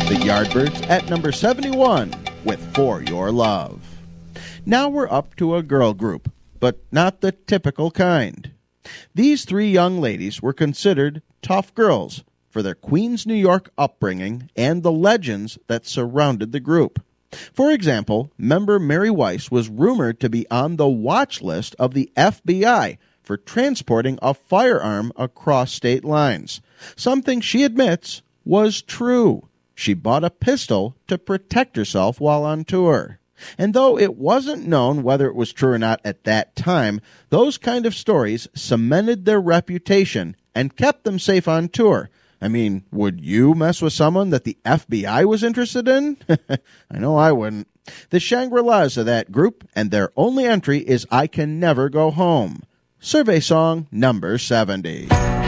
The Yardbirds at number 71 with For Your Love. Now we're up to a girl group, but not the typical kind. These three young ladies were considered tough girls for their Queens, New York upbringing and the legends that surrounded the group. For example, member Mary Weiss was rumored to be on the watch list of the FBI for transporting a firearm across state lines, something she admits was true. She bought a pistol to protect herself while on tour. And though it wasn't known whether it was true or not at that time, those kind of stories cemented their reputation and kept them safe on tour. I mean, would you mess with someone that the FBI was interested in? I know I wouldn't. The Shangri-Las of that group, and their only entry is I Can Never Go Home. Survey song number 70.